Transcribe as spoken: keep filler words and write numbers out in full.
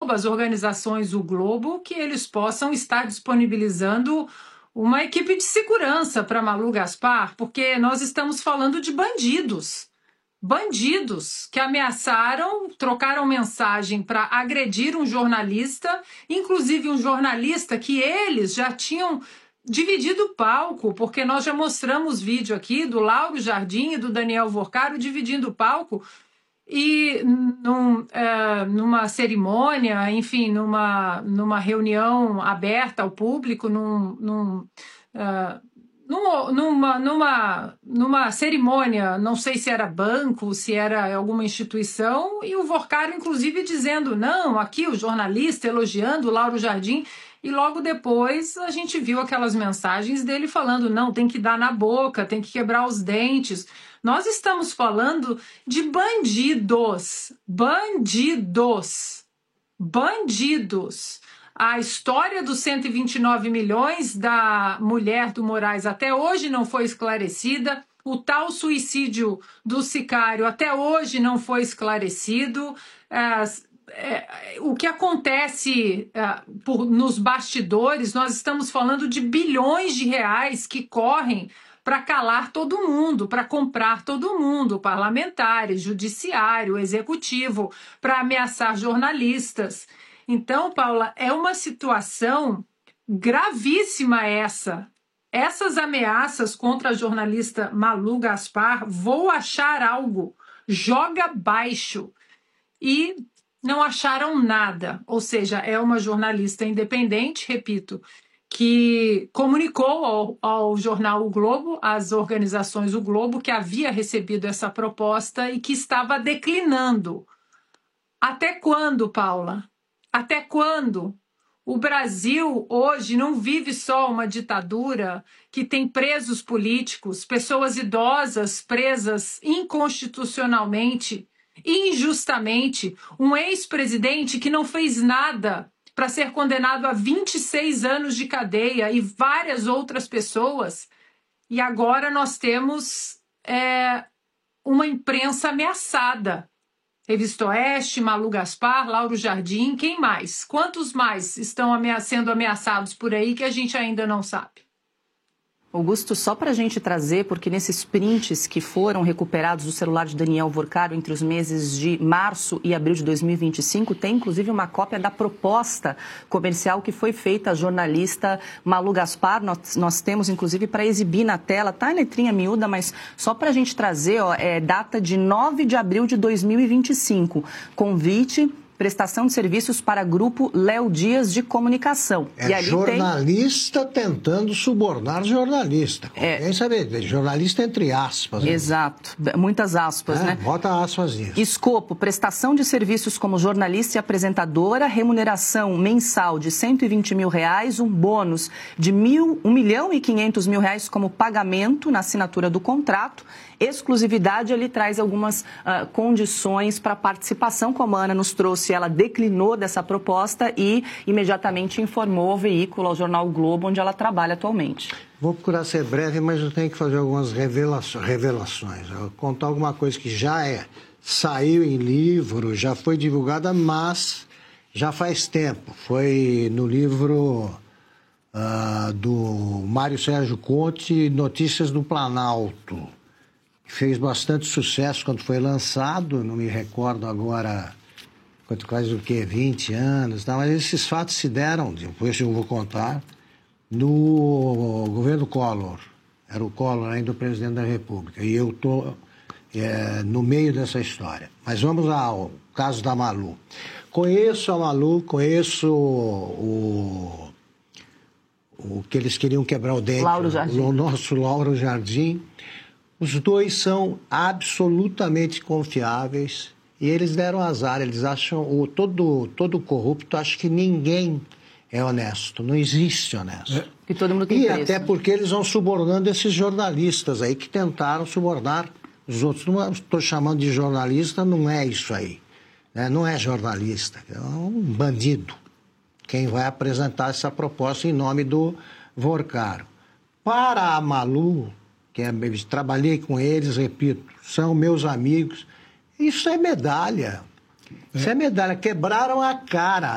as organizações O Globo que eles possam estar disponibilizando uma equipe de segurança para Malu Gaspar, porque nós estamos falando de bandidos. Bandidos que ameaçaram, trocaram mensagem para agredir um jornalista, inclusive um jornalista que eles já tinham dividido o palco, porque nós já mostramos vídeo aqui do Lauro Jardim e do Daniel Vorcaro dividindo o palco, e num, é, numa cerimônia, enfim, numa, numa reunião aberta ao público, num, num, uh, num, numa, numa, numa cerimônia, não sei se era banco, se era alguma instituição, e o Vorcaro, inclusive, dizendo, não, aqui o jornalista elogiando o Lauro Jardim, e logo depois a gente viu aquelas mensagens dele falando, não, tem que dar na boca, tem que quebrar os dentes. Nós estamos falando de bandidos, bandidos, bandidos. A história dos cento e vinte e nove milhões da mulher do Moraes até hoje não foi esclarecida. O tal suicídio do Sicário até hoje não foi esclarecido. É, é, o que acontece é, por, nos bastidores, nós estamos falando de bilhões de reais que correm para calar todo mundo, para comprar todo mundo, parlamentares, judiciário, executivo, para ameaçar jornalistas. Então, Paula, é uma situação gravíssima essa. Essas ameaças contra a jornalista Malu Gaspar, vou achar algo, joga baixo. E não acharam nada. Ou seja, é uma jornalista independente, repito, que comunicou ao, ao jornal O Globo, às organizações O Globo, que havia recebido essa proposta e que estava declinando. Até quando, Paula? Até quando? O Brasil hoje não vive só uma ditadura que tem presos políticos, pessoas idosas presas inconstitucionalmente, injustamente, um ex-presidente que não fez nada para ser condenado a vinte e seis anos de cadeia e várias outras pessoas. E agora nós temos é, uma imprensa ameaçada. Revista Oeste, Malu Gaspar, Lauro Jardim, quem mais? Quantos mais estão amea- sendo ameaçados por aí que a gente ainda não sabe? Augusto, só para a gente trazer, porque nesses prints que foram recuperados do celular de Daniel Vorcaro entre os meses de março e abril de dois mil e vinte e cinco, tem inclusive uma cópia da proposta comercial que foi feita à jornalista Malu Gaspar. Nós, nós temos inclusive para exibir na tela, tá em letrinha miúda, mas só para a gente trazer, ó, é data de nove de abril de dois mil e vinte e cinco. Convite... prestação de serviços para grupo Léo Dias de Comunicação. É e ali jornalista tem... tentando subornar jornalista. É... Quem sabe? Jornalista entre aspas. Né? Exato. Muitas aspas, é, né? Bota aspas nisso. Escopo, prestação de serviços como jornalista e apresentadora, remuneração mensal de cento e vinte mil reais, um bônus de mil, um milhão e quinhentos mil reais como pagamento na assinatura do contrato. Exclusividade, ele traz algumas uh, condições para participação, como a Ana nos trouxe, ela declinou dessa proposta e imediatamente informou ao veículo, ao jornal o Globo, onde ela trabalha atualmente. Vou procurar ser breve, mas eu tenho que fazer algumas revelações. revelações. Eu vou contar alguma coisa que já é, saiu em livro, já foi divulgada, mas já faz tempo. Foi no livro uh, do Mário Sérgio Conte, Notícias do Planalto. Fez bastante sucesso quando foi lançado, não me recordo agora quanto quase o que, vinte anos, tá? Mas esses fatos se deram, depois eu vou contar, no governo Collor. Era o Collor ainda o presidente da República. E eu estou é, no meio dessa história. Mas vamos ao caso da Malu. Conheço a Malu, conheço o, o que eles queriam quebrar o dente, Lauro Jardim. o nosso Lauro Jardim. Os dois são absolutamente confiáveis e eles deram azar. Eles acham, o, todo, todo corrupto acha que ninguém é honesto, não existe honesto. É. E todo mundo tem E interesse, até né? porque eles vão subornando esses jornalistas aí que tentaram subornar os outros. Não estou chamando de jornalista, não é isso aí. Né? Não é jornalista, é um bandido. Quem vai apresentar essa proposta em nome do Vorcaro. Para a Malu... que é, trabalhei com eles, repito, são meus amigos. Isso é medalha. É. Isso é medalha. Quebraram a cara.